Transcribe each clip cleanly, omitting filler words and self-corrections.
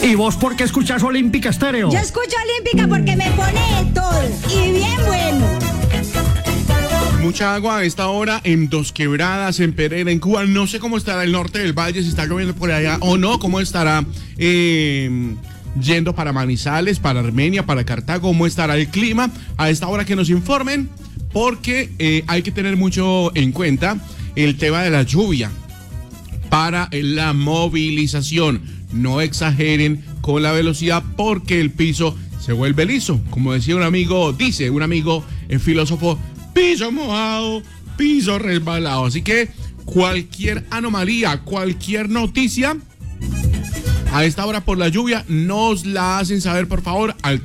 ¿Y vos por qué escuchas Olímpica Estéreo? Yo escucho Olímpica porque me pone de todo y bien bueno. Mucha agua a esta hora en Dos Quebradas, en Pereira, en Cuba. No sé cómo estará el norte del valle, si está lloviendo por allá o no. Cómo estará yendo para Manizales, para Armenia, para Cartago. Cómo estará el clima a esta hora, que nos informen, porque hay que tener mucho en cuenta el tema de la lluvia para la movilización. No exageren con la velocidad porque el piso se vuelve liso. Como decía un amigo, filósofo, piso mojado, piso resbalado. Así que cualquier anomalía, cualquier noticia a esta hora por la lluvia, nos la hacen saber, por favor, al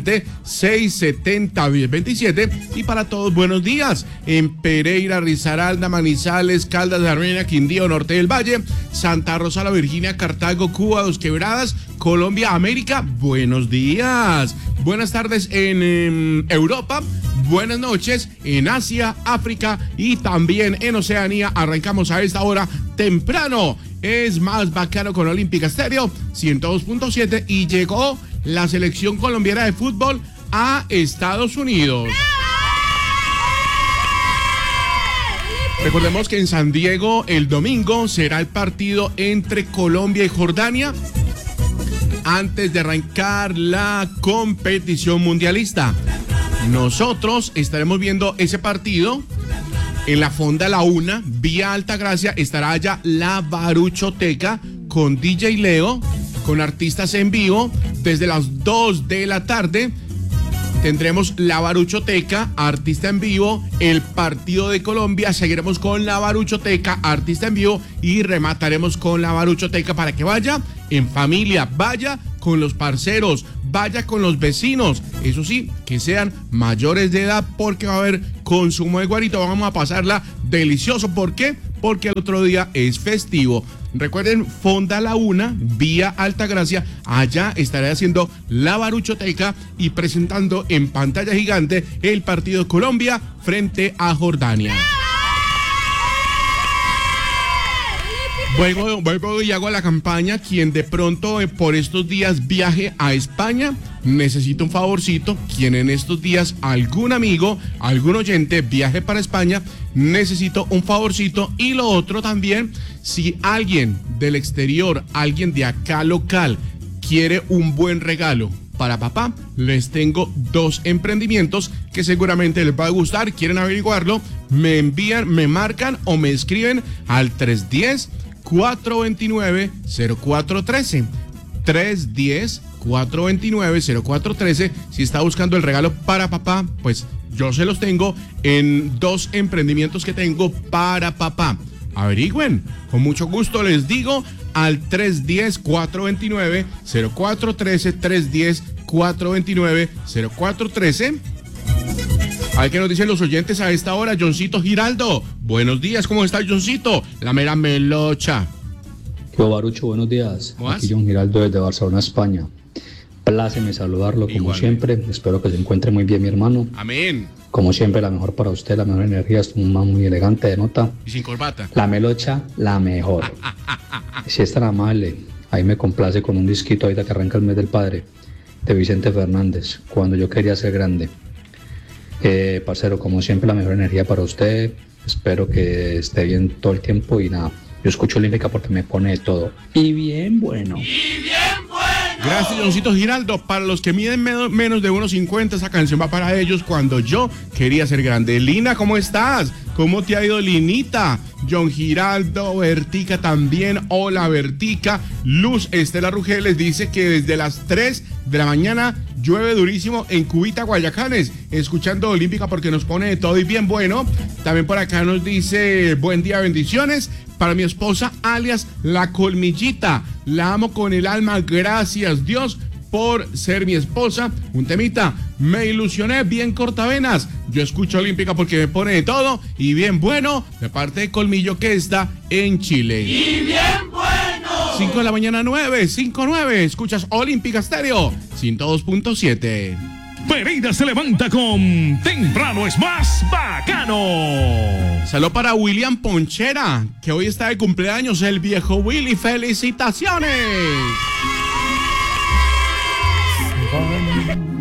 320-670-1027. Y para todos, buenos días. En Pereira, Risaralda, Manizales, Caldas de Armenia, Quindío, Norte del Valle, Santa Rosa, La Virginia, Cartago, Cuba, Dos Quebradas, Colombia, América, buenos días. Buenas tardes en Europa. Buenas noches en Asia, África y también en Oceanía. Arrancamos a esta hora temprano. Es más bacano con Olímpica Estéreo 102.7 y llegó la selección colombiana de fútbol a Estados Unidos. Recordemos que en San Diego el domingo será el partido entre Colombia y Jordania antes de arrancar la competición mundialista. Nosotros estaremos viendo ese partido en la Fonda La Una, vía Altagracia. Estará allá la Baruchoteca con DJ Leo, con artistas en vivo. Desde las 2 de la tarde tendremos la Baruchoteca, artista en vivo, el partido de Colombia. Seguiremos con la Baruchoteca, artista en vivo, y remataremos con la Baruchoteca para que vaya en familia, vaya con los parceros, vaya con los vecinos. Eso sí, que sean mayores de edad, porque va a haber consumo de guarito. Vamos a pasarla delicioso. ¿Por qué? Porque el otro día es festivo. Recuerden, Fonda La Una, vía Altagracia. Allá estaré haciendo la Baruchoteca y presentando en pantalla gigante el partido Colombia frente a Jordania. Vuelvo y hago la campaña. Quien de pronto por estos días viaje a España, necesito un favorcito. Quien en estos días, algún amigo, algún oyente viaje para España, necesito un favorcito. Y lo otro también, si alguien del exterior, alguien de acá local, quiere un buen regalo para papá, les tengo 2 emprendimientos que seguramente les va a gustar. ¿Quieren averiguarlo? Me envían, me marcan o me escriben al 310-429-0413. 310-429-0413. Si está buscando el regalo para papá, pues yo se los tengo en 2 emprendimientos que tengo para papá. Averigüen, con mucho gusto les digo, al 310-429-0413. 310-429-0413. A ver qué nos dicen los oyentes a esta hora. Johncito Giraldo, buenos días, ¿cómo está Johncito? La mera melocha. ¿Qué Barucho? Buenos días. Aquí John Giraldo desde Barcelona, España. Pláceme saludarlo como igualmente. Siempre. Espero que se encuentre muy bien, mi hermano. Amén. Como siempre, la mejor para usted, la mejor energía. Es un man muy elegante de nota. Y sin corbata. La melocha, la mejor. Si es tan amable, ahí me complace con un disquito ahorita que arranca el mes del padre, de Vicente Fernández, Cuando yo quería ser grande. Parcero, como siempre, la mejor energía para usted. Espero que esté bien todo el tiempo y nada. Yo escucho Olímpica porque me pone de todo. Y bien bueno. Gracias, Johncito Giraldo. Para los que miden menos de 1.50, esa canción va para ellos. Cuando yo quería ser grande. Lina, ¿cómo estás? ¿Cómo te ha ido, Linita? John Giraldo, Vertica también. Hola, Vertica. Luz Estela Rugeles dice que desde las 3 de la mañana llueve durísimo en Cubita, Guayacanes. Escuchando Olímpica porque nos pone de todo y bien bueno. También por acá nos dice, buen día, bendiciones. Para mi esposa, alias La Colmillita. La amo con el alma. Gracias, Dios, por ser mi esposa. Un temita. Me ilusioné, bien cortavenas. Yo escucho Olímpica porque me pone de todo y bien bueno, de parte de Colmillo, que está en Chile. Y bien bueno. 5 de la mañana, 5:09. Escuchas Olímpica Estéreo 102.7. Pereira se levanta con Temprano es más bacano. Saludo para William Ponchera, que hoy está de cumpleaños, el viejo Willy. ¡Felicitaciones! lejano.